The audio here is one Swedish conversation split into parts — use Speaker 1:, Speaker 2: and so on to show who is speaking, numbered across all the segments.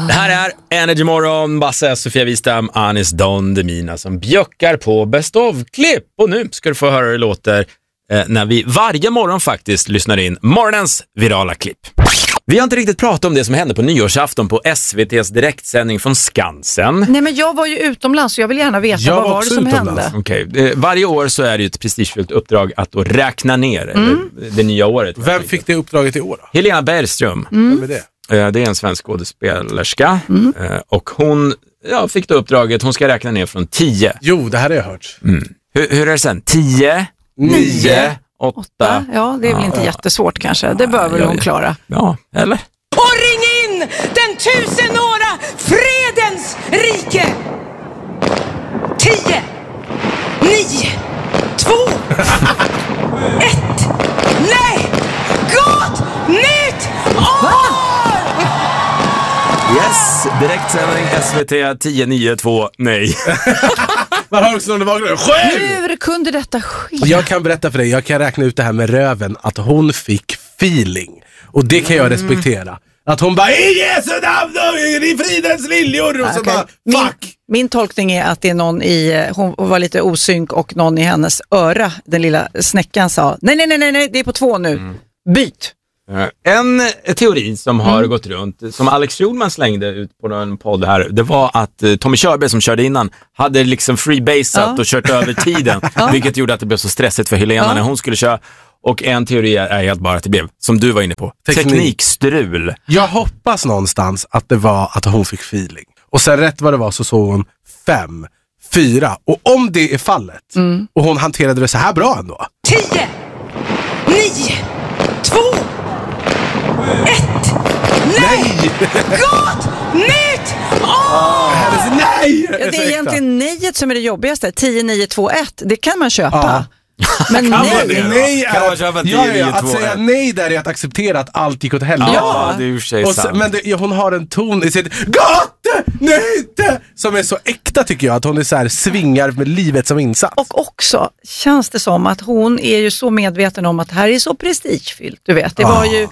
Speaker 1: Det här är Energy Morgon, Basse, Sofia Wistam, Anis Don Demina som bjöckar på Best of-klipp. Och nu ska du få höra hur det låter när vi varje morgon faktiskt lyssnar in morgonens virala klipp. Vi har inte riktigt pratat om det som hände på nyårsafton på SVT:s direktsändning från Skansen.
Speaker 2: Nej, men jag var ju utomlands så jag vill gärna veta vad var det som hände.
Speaker 1: Okej. Varje år så är det ju ett prestigefullt uppdrag att då räkna ner det nya året.
Speaker 3: Vem fick det uppdraget i år då?
Speaker 1: Helena Bergström.
Speaker 3: Vem är det?
Speaker 1: Det är en svensk skådespelerska och hon fick då uppdraget, hon ska räkna ner från 10.
Speaker 3: Jo, det här har jag hört.
Speaker 1: Hur är det sen? 10, 9, 8.
Speaker 2: Ja, det är väl inte jättesvårt kanske. Det bör väl hon klara.
Speaker 1: Ja, eller?
Speaker 4: Och ring in den 1000-åra fredens rike! 10, 9, 2, 1, nej! Gott nytt år!
Speaker 1: Yes, direktsändning SVT 10, 9, 2, nej.
Speaker 3: Man har också någon i bakgrunden. 7!
Speaker 2: Hur kunde detta ske?
Speaker 3: Jag kan berätta för dig, jag kan räkna ut det här med röven, att hon fick feeling. Och det kan jag respektera. Att hon bara, i Jesu namn, i fridens liljor. Och så bara, fuck!
Speaker 2: Min tolkning är att det är någon hon var lite osynk och någon i hennes öra, den lilla snäckan sa, nej, det är på 2 nu. Byt!
Speaker 1: En teori som har gått runt, som Alex Schulman slängde ut på en podd här, det var att Tommy Körberg som körde innan hade liksom freebasat och kört över tiden, vilket gjorde att det blev så stressigt för Helena när hon skulle köra. Och en teori är helt bara att det blev, som du var inne på, teknikstrul.
Speaker 3: Jag hoppas någonstans att det var att hon fick feeling. Och sen rätt vad det var så såg hon 5, 4. Och om det är fallet, och hon hanterade det så här bra ändå.
Speaker 4: 10, 9, 2, 1, nej! Gott nytt år!
Speaker 3: Nej!
Speaker 2: Ja, det är egentligen nejet som är det jobbigaste. 10, 9, 2, 1. Det kan man köpa. Men nej.
Speaker 1: Kan man köpa 10, 9, 2,
Speaker 3: att säga nej där är att acceptera att allt gick åt helvete.
Speaker 1: Ja, det är ju sig sant.
Speaker 3: Men hon har en ton i sitt gott nytt som är så äkta tycker jag. Att hon är så här, svingar med livet som insats.
Speaker 2: Och också känns det som att hon är ju så medveten om att det här är så prestigefyllt. Du vet, det var ju...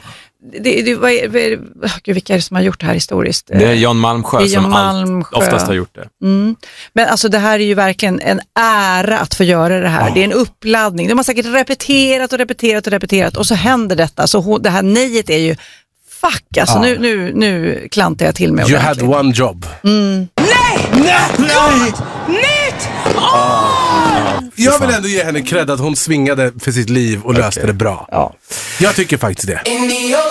Speaker 2: Gud, vilka är det som har gjort det här historiskt?
Speaker 1: Det är Jan Malmsjö som oftast har gjort det.
Speaker 2: Men alltså det här är ju verkligen en ära att få göra det här. Det är en uppladdning. De har säkert repeterat och så händer detta. Så det här nejet är ju fuck. Alltså nu klantar jag till mig.
Speaker 3: You had one job.
Speaker 4: Nej! Nytt år!
Speaker 3: Jag vill ändå ge henne cred att hon svingade för sitt liv och löste det bra.
Speaker 2: Ja.
Speaker 3: Jag tycker faktiskt det.